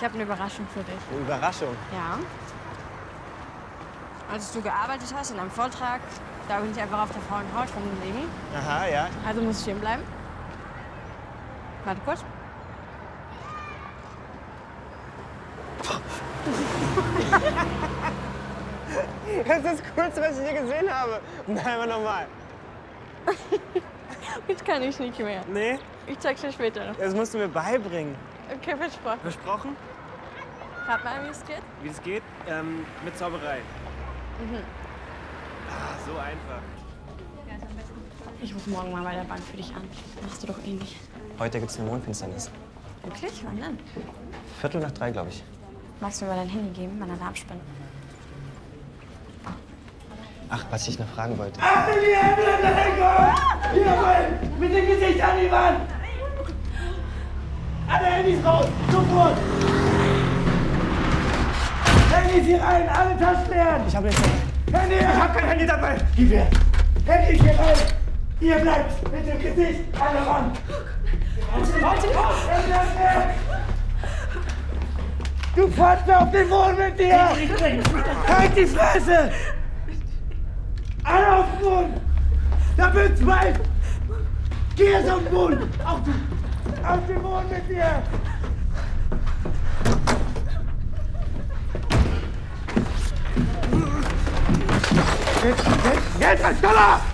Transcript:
Ich habe eine Überraschung für dich. Eine Überraschung? Ja. Als du gearbeitet hast in einem Vortrag, darf ich nicht einfach auf der faulen Haut rumliegen. Aha, ja. Also muss ich stehen bleiben. Warte kurz. Das ist das Coolste, was ich je gesehen habe. Nein, aber nochmal. Jetzt kann ich nicht mehr. Nee? Ich zeig's dir später. Das musst du mir beibringen. Okay, versprochen. Versprochen? Rat mal, wie es geht. Wie es geht? Mit Zauberei. Ah, so einfach. Ich rufe morgen mal bei der Bank für dich an. Machst du doch eh nicht. Heute gibt's eine Mondfinsternis. Wirklich? Wann denn? 2:45, glaube ich. Magst du mir mal dein Handy geben? Mein Alarm spinnt. Ach, was ich noch fragen wollte. Achtung, die Hände in der Lenkung! Jawohl! Mit dem Gesicht an die Wand! Alle Handys raus! Sofort! Handys hier rein! Alle Taschen leeren! Ich habe nichts dabei. Handy! Ich hab kein Handy dabei! Gib her! Handys hier rein! Ihr bleibt mit dem Gesicht an der Wand! Du Fotze auf den Boden mit dir! Halt die Fresse! Alle auf den Boden! Da wird's bald! Geh jetzt auf den Boden! Auf den Boden mit dir! Jetzt, schneller!